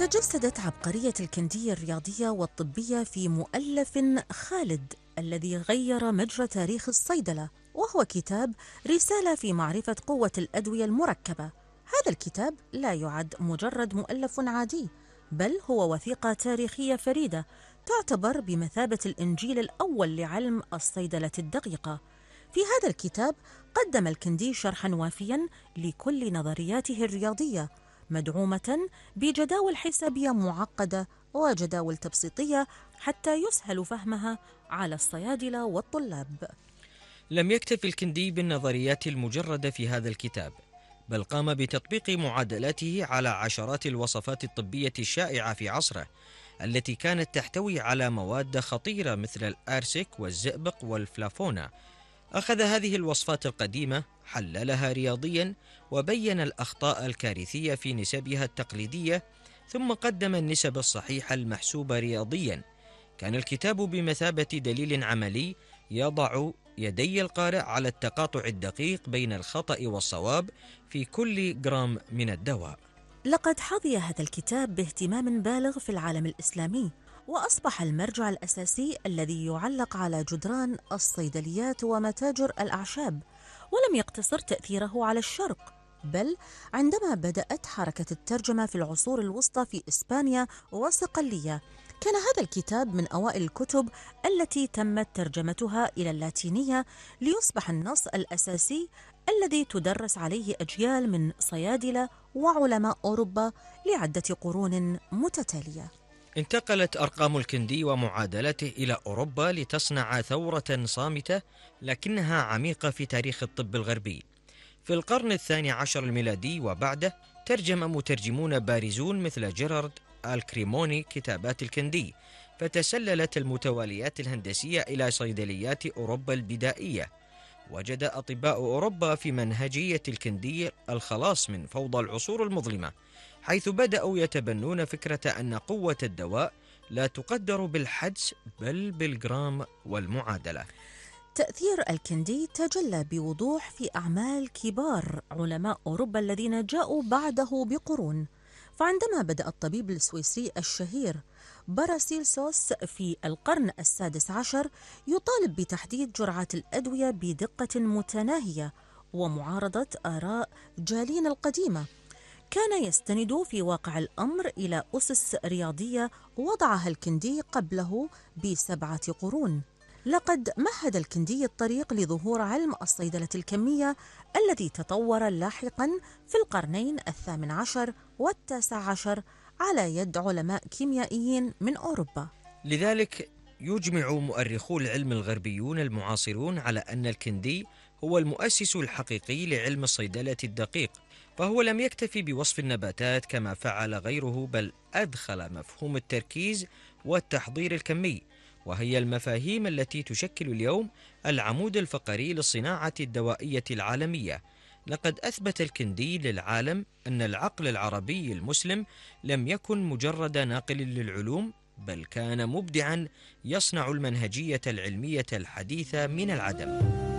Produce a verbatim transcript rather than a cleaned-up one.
تجسدت عبقرية الكندية الرياضية والطبية في مؤلف خالد الذي غير مجرى تاريخ الصيدلة، وهو كتاب رسالة في معرفة قوة الأدوية المركبة. هذا الكتاب لا يعد مجرد مؤلف عادي، بل هو وثيقة تاريخية فريدة تعتبر بمثابة الإنجيل الأول لعلم الصيدلة الدقيقة. في هذا الكتاب قدم الكندي شرحاً وافياً لكل نظرياته الرياضية، مدعومة بجداول حسابية معقدة وجداول تبسيطية حتى يسهل فهمها على الصيادلة والطلاب. لم يكتف الكندي بالنظريات المجردة في هذا الكتاب، بل قام بتطبيق معادلاته على عشرات الوصفات الطبية الشائعة في عصره، التي كانت تحتوي على مواد خطيرة مثل الأرسك والزئبق والفلافونا. أخذ هذه الوصفات القديمة، حللها رياضيا، وبين الأخطاء الكارثية في نسبها التقليدية، ثم قدم النسب الصحيحة المحسوبة رياضيا. كان الكتاب بمثابة دليل عملي يضع يدي القارئ على التقاطع الدقيق بين الخطأ والصواب في كل جرام من الدواء. لقد حظي هذا الكتاب باهتمام بالغ في العالم الإسلامي، وأصبح المرجع الأساسي الذي يعلق على جدران الصيدليات ومتاجر الأعشاب. ولم يقتصر تأثيره على الشرق، بل عندما بدأت حركة الترجمة في العصور الوسطى في إسبانيا وصقلية، كان هذا الكتاب من أوائل الكتب التي تمت ترجمتها إلى اللاتينية ليصبح النص الأساسي الذي تدرس عليه أجيال من صيادلة وعلماء أوروبا لعدة قرون متتالية. انتقلت أرقام الكندي ومعادلته إلى أوروبا لتصنع ثورة صامتة لكنها عميقة في تاريخ الطب الغربي. في القرن الثاني عشر الميلادي وبعده ترجم مترجمون بارزون مثل جيرارد الكريموني كتابات الكندي، فتسللت المتواليات الهندسية إلى صيدليات أوروبا البدائية. وجد أطباء أوروبا في منهجية الكندي الخلاص من فوضى العصور المظلمة، حيث بدأوا يتبنون فكرة أن قوة الدواء لا تقدر بالحدس بل بالجرام والمعادلة. تأثير الكندي تجلى بوضوح في أعمال كبار علماء أوروبا الذين جاءوا بعده بقرون. فعندما بدأ الطبيب السويسري الشهير باراسيلسوس في القرن السادس عشر يطالب بتحديد جرعات الأدوية بدقة متناهية ومعارضة آراء جالين القديمة، كان يستند في واقع الأمر إلى أسس رياضية وضعها الكندي قبله بسبعة قرون. لقد مهد الكندي الطريق لظهور علم الصيدلة الكمية الذي تطور لاحقا في القرنين الثامن عشر والتاسع عشر على يد علماء كيميائيين من أوروبا. لذلك يجمع مؤرخو العلم الغربيون المعاصرون على أن الكندي هو المؤسس الحقيقي لعلم الصيدلة الدقيق، فهو لم يكتفي بوصف النباتات كما فعل غيره، بل أدخل مفهوم التركيز والتحضير الكمي، وهي المفاهيم التي تشكل اليوم العمود الفقري للصناعة الدوائية العالمية. لقد أثبت الكندي للعالم أن العقل العربي المسلم لم يكن مجرد ناقل للعلوم، بل كان مبدعا يصنع المنهجية العلمية الحديثة من العدم.